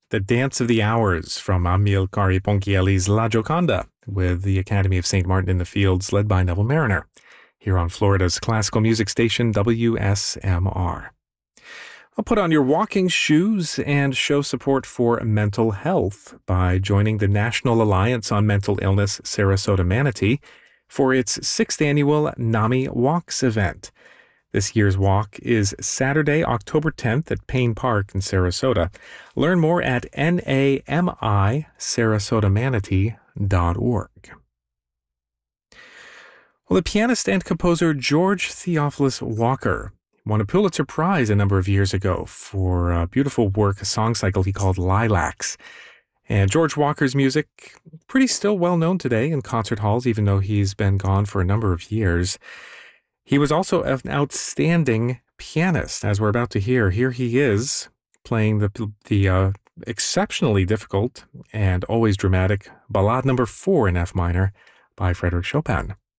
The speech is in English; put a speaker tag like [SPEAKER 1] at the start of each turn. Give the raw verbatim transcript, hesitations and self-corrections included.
[SPEAKER 1] The Dance of the Hours from Amilcare Ponchielli's La Gioconda, with the Academy of Saint Martin in the Fields, led by Neville Mariner, here on Florida's classical music station, W S M R. I'll put on your walking shoes and show support for mental health by joining the National Alliance on Mental Illness Sarasota Manatee for its sixth annual NAMI Walks event. This year's walk is Saturday, October tenth at Payne Park in Sarasota. Learn more at N A M I Sarasota Manatee dot org. Well, the pianist and composer George Theophilus Walker won a Pulitzer Prize a number of years ago for a beautiful work, a song cycle he called Lilacs. And George Walker's music, pretty still well known today in concert halls, even though he's been gone for a number of years. He was also an outstanding pianist, as we're about to hear. Here he is playing the the uh, exceptionally difficult and always dramatic Ballade Number Four in F minor by Frédéric Chopin.